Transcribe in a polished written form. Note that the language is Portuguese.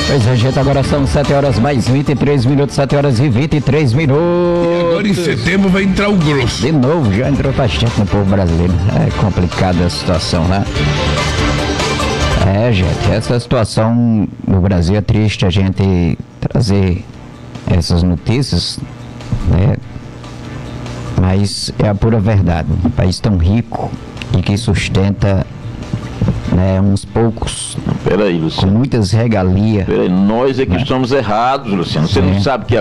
Pois é, gente, agora são 7 horas mais 23 minutos, 7 horas e 23 minutos. E agora em setembro vai entrar o grosso. De novo, já entrou bastante no povo brasileiro. É complicada a situação, né? É, gente, essa situação no Brasil é triste a gente trazer essas notícias, né? Mas é a pura verdade. Um país tão rico e que sustenta, né, uns poucos, Peraí, com Luciano. muitas regalias. Peraí, nós é que estamos errados, Luciano. Você não sabe que